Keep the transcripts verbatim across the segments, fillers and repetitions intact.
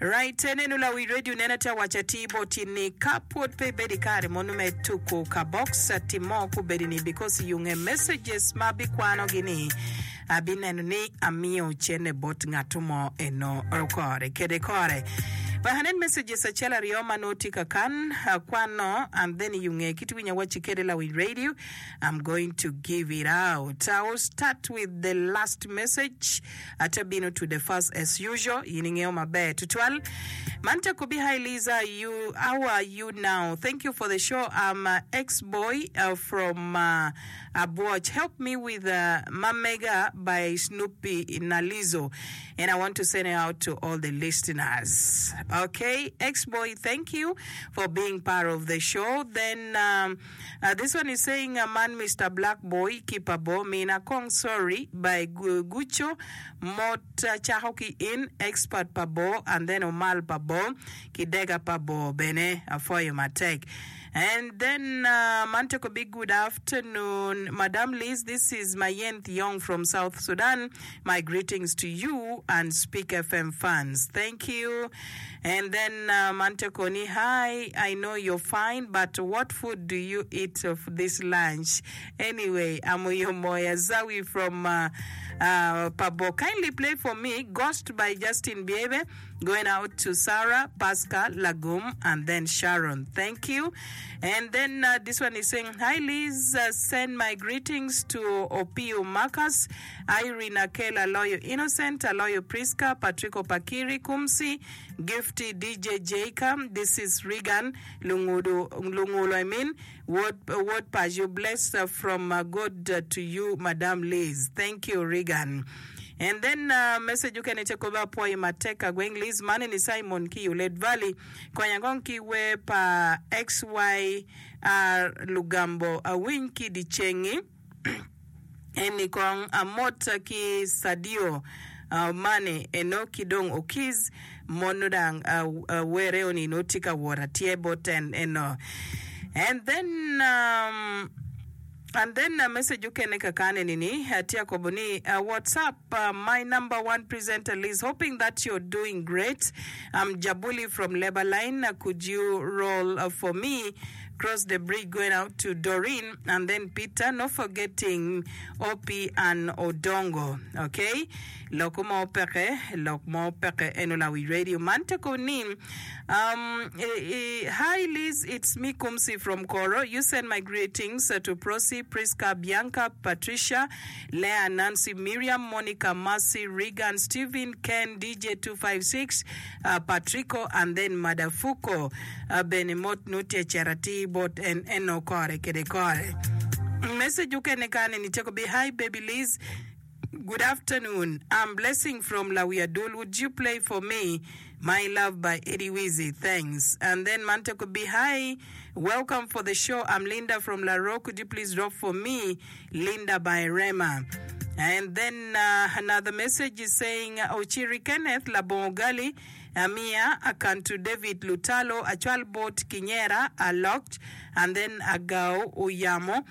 Right, nenu la we radio nenata wachatibo tini kapot pe bedikare monume tuku ka box timo ku bedini because yunge messages mabi kwano gini abinenu ni amio chene bot ngatumo eno okore kede kore. Bahanen messages achela rioma notika kan kwano and then yunge kitu winya wachikede la we radio. I'm going to give it out. I will start with the last message atabino to the first as usual. Yiningeo mabe tutual. Manta Kubi Hi Lisa, you, how are you now? Thank you for the show. I'm uh, ex-boy uh, from uh, Abuaj. Help me with uh, Mamega by Snoopy Nalizo. And I want to send it out to all the listeners. Okay, ex-boy, thank you for being part of the show. Then um, uh, this one is saying, uh, man, Mister Black Boy, Kipabo, Mina Kong, sorry, by Gucho, Mot uh, Chahoki in, Expert Pabo, and then Omal Pabo. Kidega Pabo Bene Afoyo Matek. And then uh, Manteko big good afternoon, Madam Liz. This is Mayen Young from South Sudan. My greetings to you and Speak F M fans. Thank you. And then uh, Manteko ni hi. I know you're fine, but what food do you eat of this lunch? Anyway, Amuyo Moya Zawi from uh, uh, Pabo. Kindly play for me Ghost by Justin Bieber. Going out to Sarah, Pascal, Lagum, and then Sharon. Thank you. And then uh, this one is saying, hi Liz, uh, send my greetings to Opio Marcus, Irene Akela, Aloyo Innocent, Aloyo Priska, Patrico Pakiri, Kumsi, Gifty, D J Jacob. This is Regan, Lungudu, Lungulo, I mean, what, what page you bless uh, from uh, God uh, to you, Madam Liz. Thank you, Regan. And then uh, message you can take over po imateka gweng Liz mane ni Simon ki Led Valley kwa yangon ki we pa X Y uh, Lugambo a winki di chengi eni kong amota ki Sadio uh, mane eno kidong okiz monodang uh, uh, were oni notika wora tiebot and eno. And then um And then a message you can kane nini hatia kobuni uh, WhatsApp uh, my number one presenter Liz, hoping that you're doing great. I'm Jabuli from Lebaline. Uh, could you roll uh, for me cross the bridge going out to Doreen and then Peter, not forgetting Opi and Odongo. Okay, Lokuma Opeke, Lokuma Opeke Enolawi Radio Manteko Nim. Um, eh, eh, hi Liz, it's me Kumsi from Koro. You send my greetings uh, to Prosi, Priska, Bianca, Patricia, Leah, Nancy, Miriam, Monica, Mercy, Regan, Stephen, Ken, D J two five six, uh, Patrico, and then Madafuko, uh, Benimot, Nutia, Charity, Bot, and Eno Kore, Kede Kore. Message you can nekane ni teko be hi baby Liz. Good afternoon. I'm Blessing from Lawiadul. Would you play for me My Love by Eddie Weezy? Thanks. And then Manta could be hi. Welcome for the show. I'm Linda from La Roque. Could you please drop for me Linda by Rema? And then uh, another message is saying Ochiri Kenneth Labongali Amia Akantu David Lutalo Achwalbot Kinyera Alokt and then Agao Uyamo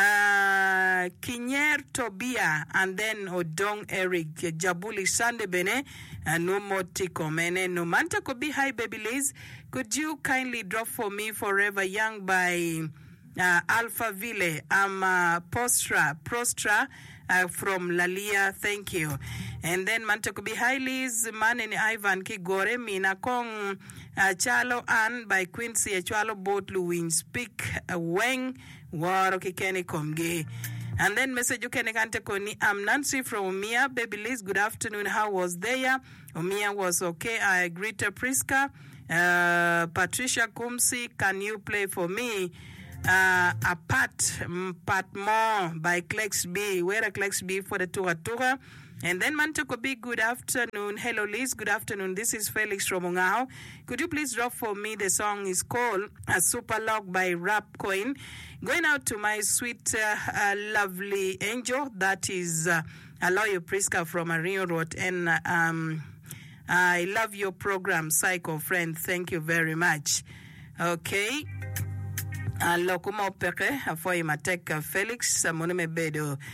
Uh, Kinyer Tobia and then Odong Eric Jabuli Sande Bene and no more Tiko Mene no Manta could be hi baby Liz. Could you kindly drop for me Forever Young by uh, Alpha Ville? I'm uh, Postra Prostra uh, from Lalia. Thank you. And then Manta could be hi Liz Man and Ivan Kigore Mina Kong uh, Chalo Ann by Quincy Chalo Boat Luwin Speak uh, Weng Waro kikeni komge. And then message you can kante koni. I'm Nancy from Umia. Baby Liz, good afternoon. How was there? Umia was okay. I greet Priska. Uh, Patricia Kumsi, can you play for me? Uh, a part, part more by Clex B. Where a Clex B for the Tura Tura. And then Mantoko B, good afternoon. Hello Liz, good afternoon. This is Felix from Ungao. Could you please drop for me? The song is called A Super Log by Rap Coin. Going out to my sweet, uh, uh, lovely angel. That is uh, Aloyo Priska from Ario Road. And um, I love your program, Psycho Friend. Thank you very much. Okay. Lokuma Peke, Afoy Matek Felix, Monome Bedo.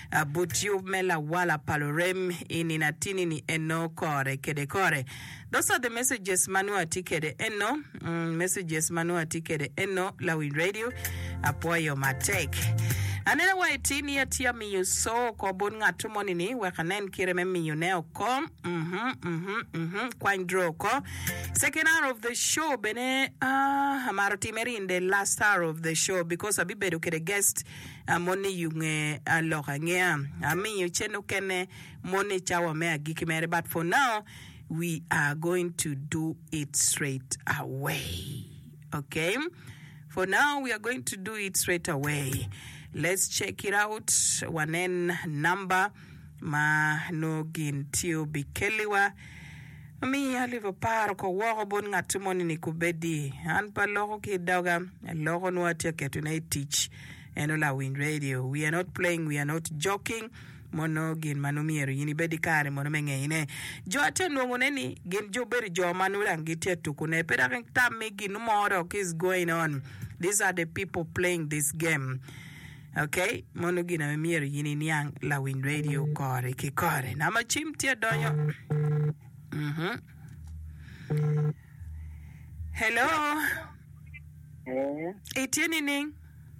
uh, Butyu Mela Wala Palorem Ininatini ni Eno Kore Kede Kore. Those are the messages Manua Tikede Eno, mm, messages Manua Tikede Eno, Lawin Radio, Apoyo Matek. Anena wa etini ya tia miyu so ko bon nga tumoni ni wakanen kireme miyu neo ko mhm mhm mhm kwa indro ko second hour of the show bene ah uh, amaro timeri in the last hour of the show because abibedo kede guest uh, moni yunge aloha ngea ami yu chenu kene moni chawa mea gikimere but for now we are going to do it straight away. Okay, for now we are going to do it straight away. Let's check it out. Wanen number ma no gintio bikeliwa. Mi alivo paro ko wako bon ngatumoni ni kubedi. An pa loko ki doga. Loko nuatia ketuna teach. Eno Lawin Radio. We are not playing. We are not joking. Mono gin manumiero. Yini bedi kare mono menge ine. Jo aten wongoneni. Gin jo beri jo manulang gitia tukune. Peda keng tami ginu moro is going on. These are the people playing this game. Okay, mono gina miero yini niang Lawin Radio kore ki kore. Nama chim tia donyo. Mhm. Hello. Eh. Itieni ning.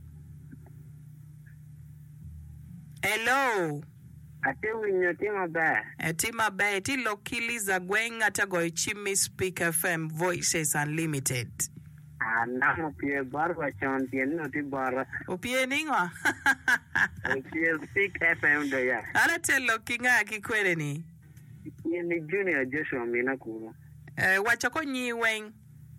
Hello. Ate winyo tima ba. Etima ba eti lokili za gwenga tago ichimi Speak F M Voices Unlimited. Namo pie bar wa champion no ti bar. Opie ningo. Pie Speak F M do ya. Ala telo kinga kikwere ni. Ni Junior Joshua mina kuno. Eh wachako nyi weng.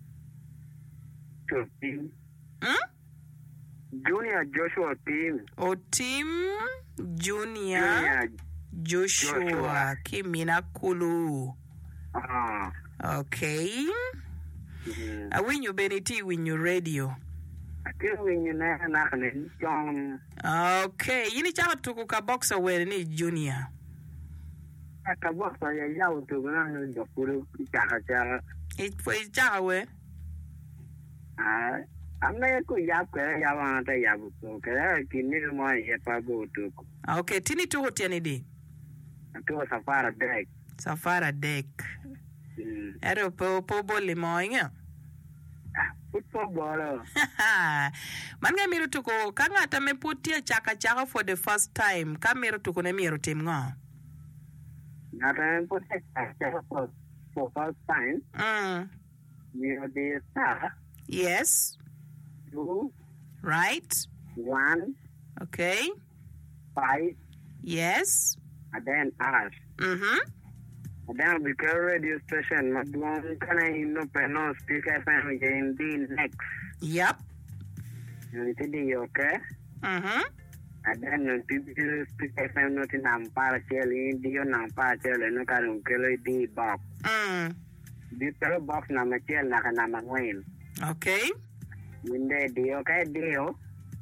To team. Hmm? Junior Joshua team. O team Junior, Junior Joshua, Joshua. Kimina Kulu. Ah. Okay. Mm-hmm. Uh, when you beniti when you radio. Ate winyo na na kane John. Okay. Yini chawa tuku ka boxa where ni Junior. Aka boxa ya ya utu na no dokuru chaka chaka. It foi chawa we. Ah. Amna ko ya ko ya wa ta ya bu ko kaya kinil mo ya pa go tu. Okay, tini tu hotiani di. Ate safara deck. Safara deck. Mm. Ero po po boli mo inga. Football ball. Manga miru tuko kanga tameputia chaka chaka for the first time. Kamiru tuko ne miru tim ngo. Nata put chaka for for first time. Mm. Miru de star. Yes. Two. Right. One. Okay. Five. Yes. And then ash. Mhm. And then because radio station madwan kana ino peno Speak F M in the next. Yep. You see okay? Mhm. And then you see Speak F M not in ampara cheli dio nampara cheli no karu kelo di box. Mm. Di pero box na machel na kana mangwen. Okay. Winde dio kay dio.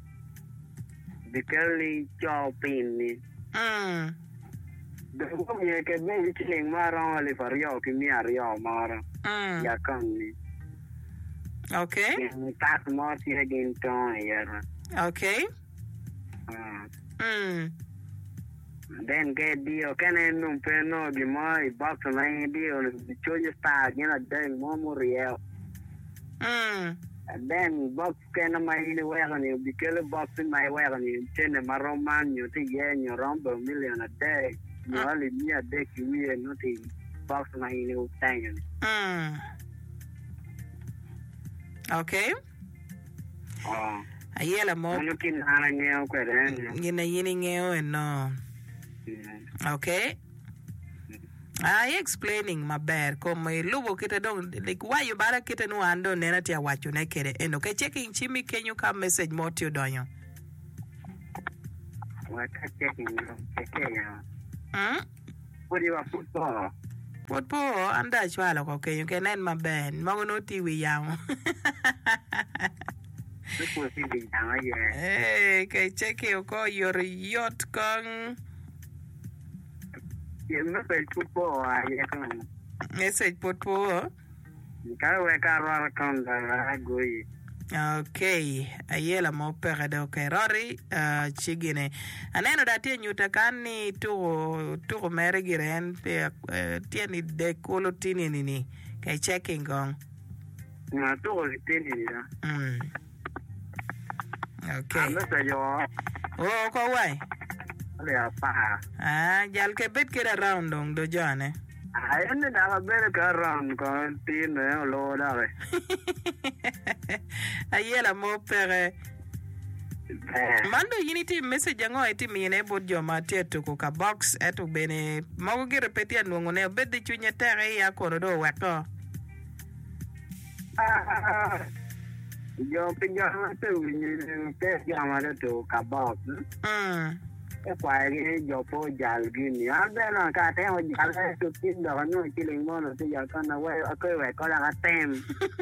Bikali chopin ni. Mm. Doko ye ke be chilling maro le fario ki mi ario maro. Mm. Ya kan ni. Okay. Ni tak mo si regin ton ya. Okay. Ah. Mm. Then get dio kene num peno di mo I box na dio di choje sta gina den mo mo riel. Mm. And then box kena mai ni wera ni bikele box mai wera ni tene maroman you ti ye ni rombo million a day. You only me a day ki we no ti box mai ni utang. Mm. Okay. Oh. Ayela mo. Ano kin ana ngeo kwere. Gina yini ngeo eno. Okay. I explaining my bad come lubo kita dong like why you bara kita no ando nena tia wacho ne kere eno ke checking chimi kenyu ka message mo tio donyo. Wa ka checking no cheke ya. Hmm? What you put for? What po anda chwala ko kenyu ke nen my bad. Mago no ti wi yamo. This was in the yeah. Hey, ke cheke ko your yacht kong You message put for ya kan. message pot po. Ka we ka ro kan da go yi. Okay, ayela mo pere do ke Rory uh, chigine. Aneno da tie nyuta kan ni tu tu mere giren pe uh, tie ni de kolo tini ni ni. Kai checking gong. Na tu ko tini da. Mm. Okay. Ano sa yo? Oh, ko wai. Ale apa? Ah, jal ke bit kira round dong do jane. Ay, ano na ka bere ka ram ko tin no lo da re. Ayela mo pere. Mando yiniti message ngo eti mine bod jo matie to ko ka box eto bene mago gi repeti anwo ne bedde chunye tere ya ko do wako. Yo pinyo te ni te ya ma to ka box. Mm. E kwa ge yo po jal gi ni abe na ka te o jal to tin do no kiling mo no te ya kana we ko we ko la tem.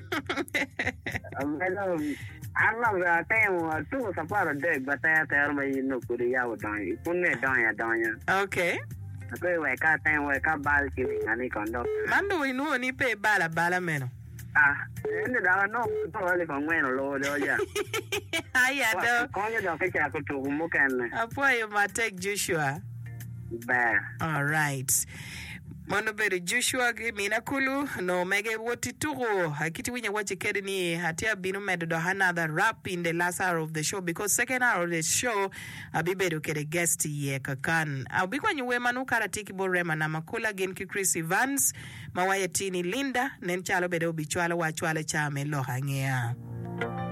Amelo alla va temo tu sa para de bata ter mai no kuri ya udan kunne dan ya dan ya. Okay. Ko we ka tem we ka bal ki ani kondo. Mando inu ni pe bala bala meno. Ah, ende da no to le con meno lo do ya. Aya do. Ko ya do ke cha ko tu mo kan. Apo yo matek Joshua. Ba. All right. Mono bere Joshua gi mina kulu no mege woti tugo hakiti winya wache kedi ni hatia binu medo do another rap in the last hour of the show because second hour of the show abibedo kede guest ye kakan abikwa nyuwe manu karatiki borema na makula gen ki Chris Evans mawaye tini Linda nenchalo bedo bichwala wachwale chame lo hangea.